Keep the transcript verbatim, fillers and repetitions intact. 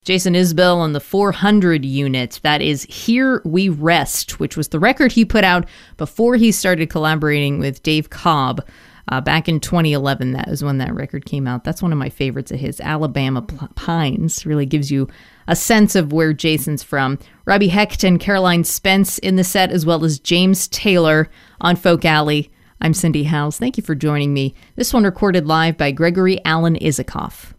Jason Isbell on the four hundred unit. That is Here We Rest, which was the record he put out before he started collaborating with Dave Cobb. Uh, back in twenty eleven, that was when that record came out. That's one of my favorites of his. Alabama Pines really gives you a sense of where Jason's from. Robbie Hecht and Caroline Spence in the set, as well as James Taylor on Folk Alley. I'm Cindy Howes. Thank you for joining me. This one recorded live by Gregory Alan Isikoff.